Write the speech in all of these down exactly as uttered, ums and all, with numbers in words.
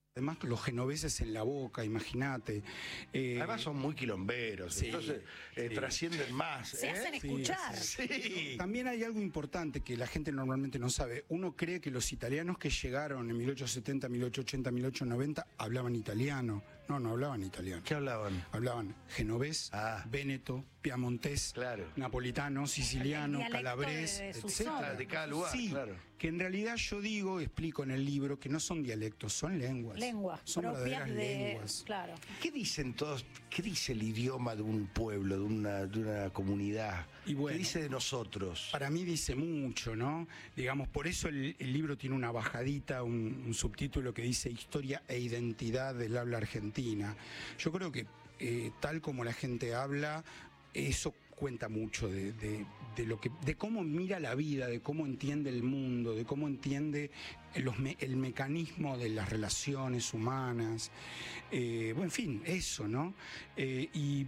Además, los genoveses en la boca, imagínate. Eh, Además son muy quilomberos, sí, entonces eh, sí. trascienden más. Se ¿eh? hacen escuchar. Sí, sí. También hay algo importante que la gente normalmente no sabe. Uno cree que los italianos que llegaron en mil ochocientos setenta, mil ochocientos ochenta, mil ochocientos noventa hablaban italiano. No, no hablaban italiano. ¿Qué hablaban? Hablaban genovés, Ah. véneto, piamontés, Claro. napolitano, siciliano, El dialecto calabrés, de su etcétera. zona. De cada lugar, Sí, claro. que en realidad yo digo, explico en el libro, que no son dialectos, son lenguas. Lenguas Son propias verdaderas de... lenguas. Claro. ¿Qué dicen todos? ¿Qué dice el idioma de un pueblo, de una, de una comunidad? Y bueno, ¿Qué dice de nosotros? Para mí dice mucho, ¿no? Digamos, por eso el, el libro tiene una bajadita, un, un subtítulo que dice Historia e Identidad del Habla Argentina. Yo creo que eh, tal como la gente habla, eso cuenta mucho de, de, de lo que, de cómo mira la vida, de cómo entiende el mundo, de cómo entiende los me, el mecanismo de las relaciones humanas. Eh, bueno, en fin, eso, ¿no? Eh, y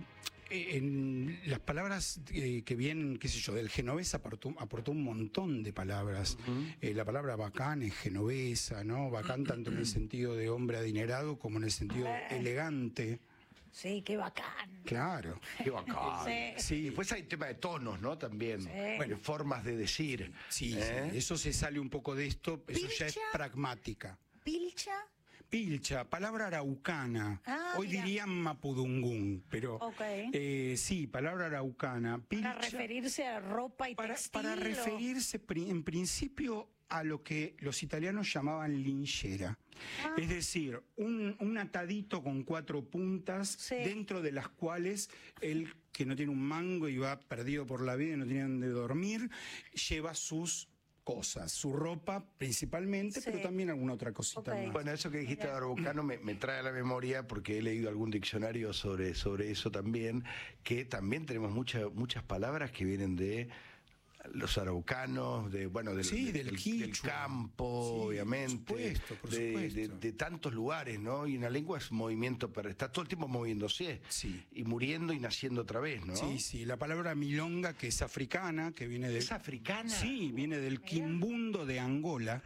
en las palabras eh, que vienen, qué sé yo, del genovés aportó, aportó un montón de palabras. Uh-huh. eh, la palabra bacán es genovesa, ¿no? Bacán tanto en el sentido de hombre adinerado como en el sentido de elegante. Sí, qué bacán. Claro. Qué bacán. Sí. Sí. Después hay tema de tonos, ¿no? También. Sí. Bueno, formas de decir. Sí, ¿Eh? sí, eso se sale un poco de esto, eso ¿Pilcha? ya es pragmática. ¿Pilcha? Pilcha, palabra araucana. Ah, Hoy mira. dirían mapudungún, pero Okay. eh, sí, palabra araucana. Pilcha, Para referirse a ropa y para, textil. para o... referirse pri- en principio a lo que los italianos llamaban linchera. Ah. Es decir, un, un atadito con cuatro puntas, sí. dentro de las cuales el que no tiene un mango y va perdido por la vida y no tiene donde dormir, lleva sus cosas, su ropa principalmente, sí. pero también alguna otra cosita okay. más. Bueno, eso que dijiste de araucano me, me trae a la memoria, porque he leído algún diccionario sobre, sobre eso también, que también tenemos mucha, muchas palabras que vienen de los araucanos, de bueno, del, sí, del, del, del, del campo, sí, obviamente, por supuesto, por de, supuesto. De, de tantos lugares, ¿no? Y una lengua es movimiento, pero está todo el tiempo moviéndose, sí. y muriendo y naciendo otra vez, ¿no? Sí, sí, la palabra milonga, que es africana, que viene del... ¿Es africana? Sí, viene del quimbundo de Angola.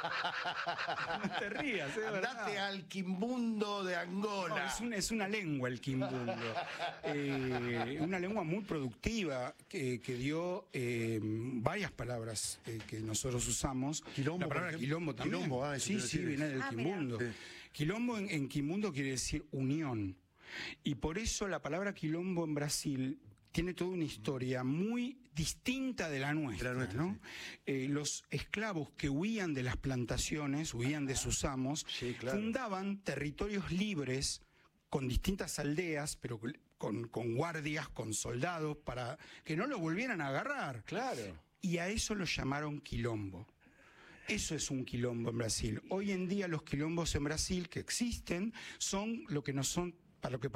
No te rías, ¿eh? Andate al quimbundo de Angola. No, es, un, es una lengua el quimbundo. eh, una lengua muy productiva que, que dio... Eh, varias palabras eh, que nosotros usamos. Quilombo, la palabra quilombo también. Quilombo, ah, sí, sí, viene del ah, quimbundo. Sí. Quilombo en, en quimbundo quiere decir unión. Y por eso la palabra quilombo en Brasil tiene toda una historia muy distinta de la nuestra, la nuestra ¿no? Sí. Eh, los esclavos que huían de las plantaciones, huían de sus amos, sí, claro. fundaban territorios libres con distintas aldeas, pero con, con guardias, con soldados, para que no lo volvieran a agarrar. Claro. Y a eso lo llamaron quilombo. Eso es un quilombo en Brasil. Hoy en día los quilombos en Brasil que existen son lo que no son, para lo que